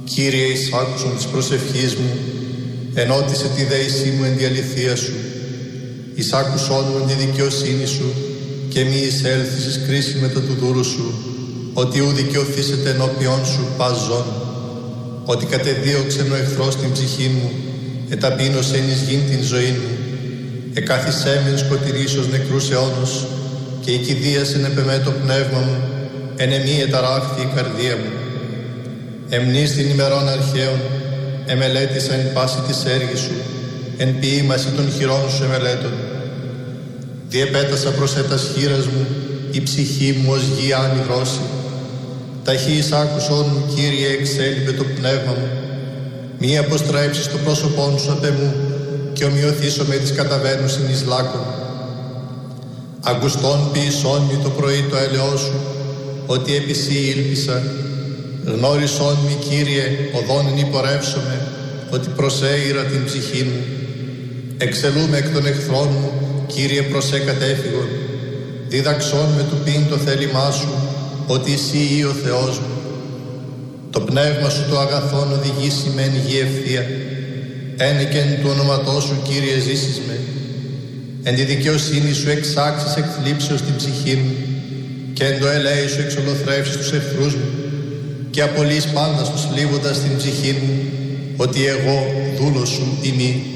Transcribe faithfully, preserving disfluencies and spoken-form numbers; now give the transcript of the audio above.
Κύριε, εις άκουσον της προσευχής μου, ενώτισε τη δέησή μου εν τη αληθεία σου. Εις άκουσόν μου εν τη δικαιοσύνη σου, και μη εισέλθεις εις κρίση μετά του δούρου σου, ότι ου δικαιωθήσετε ενώπιον σου πας ζών. Ότι κατεδίωξεν ο εχθρός την ψυχή μου, εταπείνωσεν εις γην την ζωή μου. Εκάθισέμεν σκοτηρίσος νεκρούς αιώνος, και οικηδίασεν επεμέ το πνεύμα μου, εν εμή εταράχθη η καρδία μου. Εμνείς την ημερών αρχαίων, εμελέτησα εν πάση της έργης σου, εν ποίημαση των χειρών σου εμελέτων. Διεπέτασα προς έτας χείρας μου, η ψυχή μου ως γη άνυδρώσει. Ταχύς άκουσόν μου, Κύριε, εξέλιπε το πνεύμα μου. Μη αποστρέψεις το πρόσωπόν σου απ' εμού, και ομοιωθήσω με τις καταβαίνουσιν εις λάκων. Αγκουστών ποιησόν μη το πρωί το έλεό σου, ότι επί σύ ήλπισα. Γνώρισόν μη, Κύριε, οδόν εν υπορεύσομαι, ότι προσέειρα την ψυχή μου. Εξελούμε εκ των εχθρών μου, Κύριε, προσέ κατέφυγον. Δίδαξόν με του πίν το θέλημά σου, ότι εσύ ή ο Θεός μου. Το πνεύμα σου το αγαθόν οδηγήσει με εν γη ευθεία. Ένεκεν του ονοματός σου, Κύριε, ζήσεις με. Εν τη δικαιοσύνη σου εξάξεις εκ θλίψεως την ψυχή μου, και εν το ελέη σου εξολοθρεύσεις τους εχθρούς μου, και απολύεις πάντα στους θλίβοντας την ψυχή μου, ότι εγώ δούλος σου είμαι.